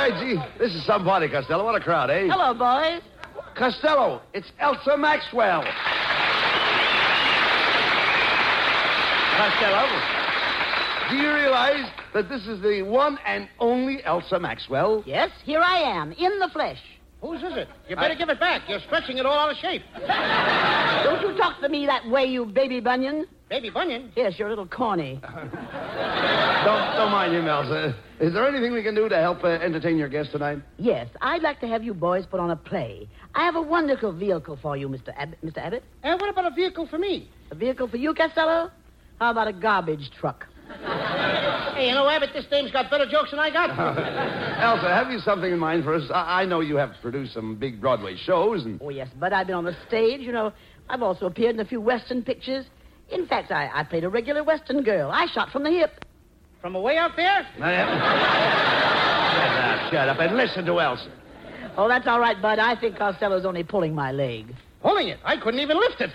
By gee, this is some party, Costello. What a crowd, eh? Hello, boys. Costello, it's Elsa Maxwell. Costello, do you realize that this is the one and only Elsa Maxwell? Yes, here I am, in the flesh. Whose is it? You better give it back. You're stretching it all out of shape. Don't you talk to me that way, you baby bunion. Baby Bunyan? Yes, you're a little corny. Don't mind him, Elsa. Is there anything we can do to help entertain your guests tonight? Yes, I'd like to have you boys put on a play. I have a wonderful vehicle for you, Mr. Abbott. And what about a vehicle for me? A vehicle for you, Costello? How about a garbage truck? Hey, you know, Abbott, this dame's got better jokes than I got. Elsa, have you something in mind for us? I know you have produced some big Broadway shows and... Oh, yes, but I've been on the stage, you know. I've also appeared in a few Western pictures. In fact, I played a regular Western girl. I shot from the hip. From away out there? Shut up and listen to Elsa. Oh, that's all right, Bud. I think Costello's only pulling my leg. Pulling it? I couldn't even lift it.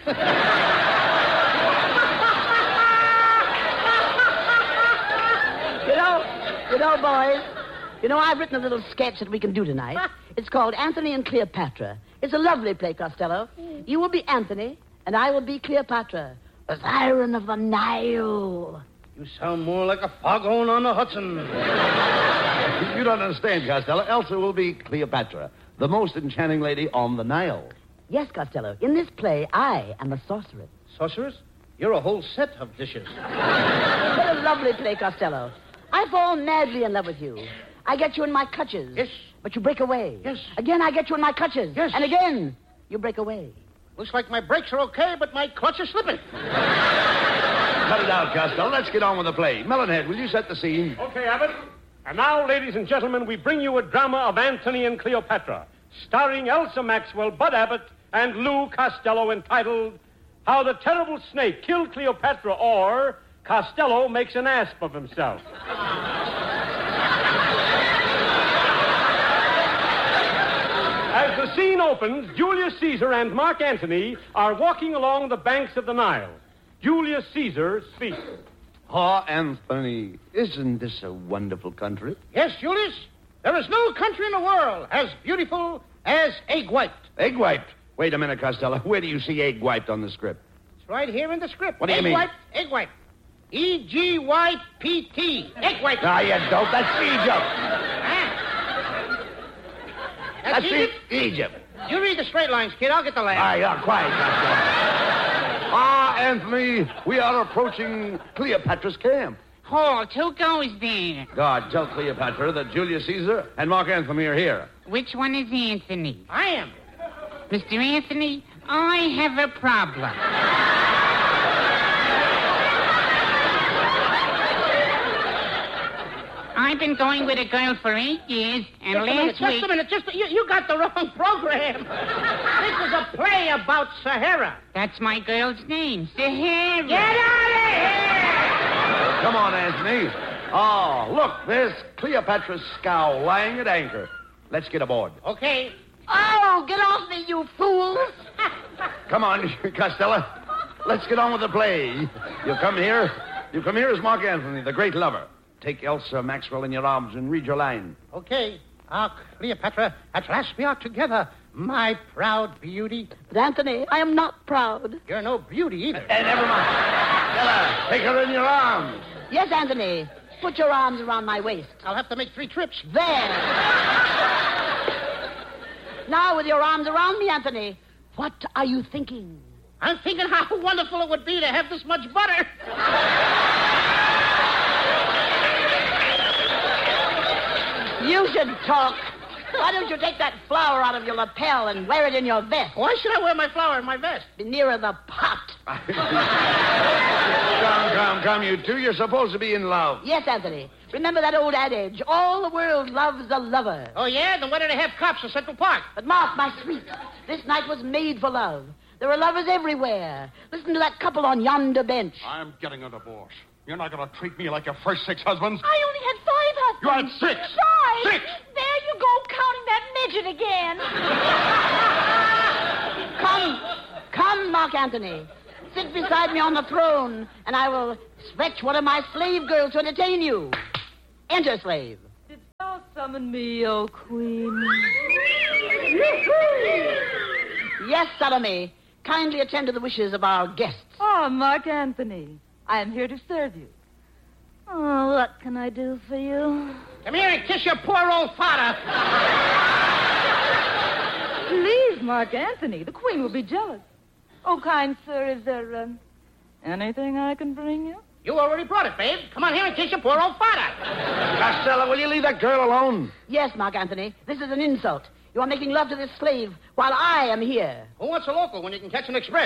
You know, boys, I've written a little sketch that we can do tonight. It's called Anthony and Cleopatra. It's a lovely play, Costello. You will be Anthony, and I will be Cleopatra, the siren of the Nile. You sound more like a foghorn on the Hudson. You don't understand, Costello. Elsa will be Cleopatra, the most enchanting lady on the Nile. Yes, Costello. In this play, I am the sorceress. Sorceress? You're a whole set of dishes. What a lovely play, Costello. I fall madly in love with you. I get you in my clutches. Yes. But you break away. Yes. Again, I get you in my clutches. Yes. And again, you break away. Looks like my brakes are okay, but my clutch is slipping. Cut it out, Costello. Let's get on with the play. Melonhead, will you set the scene? Okay, Abbott. And now, ladies and gentlemen, we bring you a drama of Antony and Cleopatra, starring Elsa Maxwell, Bud Abbott, and Lou Costello, entitled How the Terrible Snake Killed Cleopatra, or Costello Makes an Asp of Himself. As the scene opens, Julius Caesar and Mark Antony are walking along the banks of the Nile. Julius Caesar speaks. Oh, Anthony, isn't this a wonderful country? Yes, Julius. There is no country in the world as beautiful as egg wiped. Egg wiped? Wait a minute, Costello. Where do you see egg wiped on the script? It's right here in the script. What do you mean? Egg wiped. E-G-Y-P-T. Egg wiped. Ah, you dope. That's Egypt. That's Egypt? Egypt. You read the straight lines, kid. I'll get the laugh. Ah, yeah, quiet, Costello. Ah, Anthony, we are approaching Cleopatra's camp. Halt, who goes there? God, tell Cleopatra that Julius Caesar and Mark Antony are here. Which one is Anthony? I am. Mr. Anthony, I have a problem. I've been going with a girl for 8 years, and Just a minute. You got the wrong program. This is a play about Sahara. That's my girl's name, Sahara. Get out of here! Come on, Anthony. Oh, look, there's Cleopatra's scow lying at anchor. Let's get aboard. Okay. Oh, get off me, you fools! Come on, Costello. Let's get on with the play. You come here as Mark Antony, the great lover. Take Elsa Maxwell in your arms and read your line. Okay. Ah, Cleopatra, at last we are together, my proud beauty. But, Anthony, I am not proud. You're no beauty either. Never mind. Stella, take her in your arms. Yes, Anthony. Put your arms around my waist. I'll have to make 3 trips. There. Now, with your arms around me, Anthony, what are you thinking? I'm thinking how wonderful it would be to have this much butter. You should talk. Why don't you take that flower out of your lapel and wear it in your vest? Why should I wear my flower in my vest? Be nearer the pot. Come, you two. You're supposed to be in love. Yes, Anthony. Remember that old adage, all the world loves a lover. Oh, yeah? Then why do they have cops in Central Park? But Mark, my sweet, this night was made for love. There are lovers everywhere. Listen to that couple on yonder bench. I'm getting a divorce. You're not going to treat me like your first 6 husbands. I only had 5 husbands. You had 6. 5. 6. There you go, counting that midget again. Come, Mark Antony. Sit beside me on the throne, and I will fetch one of my slave girls to entertain you. Enter, slave. Did Elsa Summon me, O Queen. Yes, Salome. Kindly attend to the wishes of our guests. Oh, Mark Anthony. I am here to serve you. Oh, what can I do for you? Come here and kiss your poor old father. Please, Mark Anthony. The Queen will be jealous. Oh, kind sir, is there anything I can bring you? You already brought it, babe. Come on here and kiss your poor old father. Costello, will you leave that girl alone? Yes, Mark Anthony. This is an insult. You are making love to this slave while I am here. Who wants a local when you can catch an express?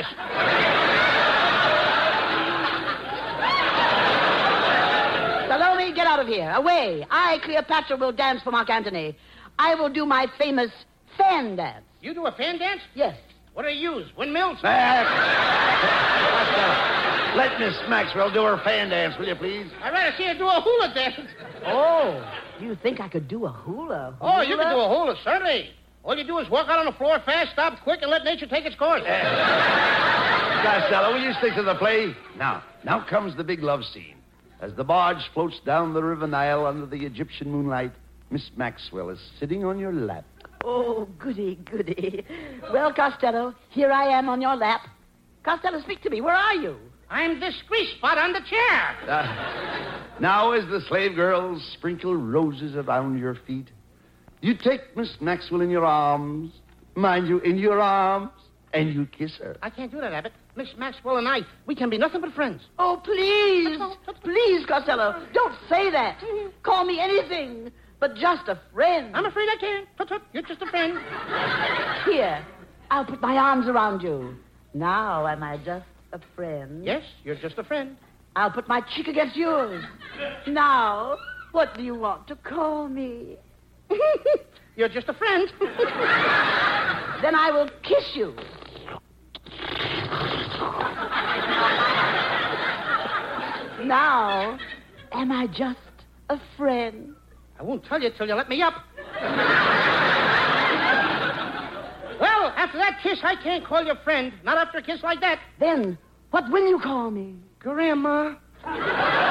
Salome, get out of here. Away. I, Cleopatra, will dance for Mark Antony. I will do my famous fan dance. You do a fan dance? Yes. What do you use? Windmills? Costello, let Miss Maxwell do her fan dance, will you, please? I'd rather see her do a hula dance. Oh, you think I could do a hula? Oh, you can do a hula, certainly. All you do is walk out on the floor fast, stop quick, and let nature take its course. Costello, will you stick to the play? Now comes the big love scene. As the barge floats down the river Nile under the Egyptian moonlight, Miss Maxwell is sitting on your lap. Oh, goody, goody. Well, Costello, here I am on your lap. Costello, speak to me. Where are you? I'm this grease spot on the chair. Now, as the slave girls sprinkle roses around your feet, you take Miss Maxwell in your arms, mind you, in your arms, and you kiss her. I can't do that, Abbott. Miss Maxwell and I, we can be nothing but friends. Oh, please. Please, Costello, don't say that. Call me anything but just a friend. I'm afraid I can't. Tut-tut, you're just a friend. Here, I'll put my arms around you. Now am I just a friend? Yes, you're just a friend. I'll put my cheek against yours. Now, what do you want to call me? You're just a friend. Then I will kiss you. Now, am I just a friend? I won't tell you till you let me up. Well, after that kiss, I can't call you friend. Not after a kiss like that. Then, what will you call me? Grandma.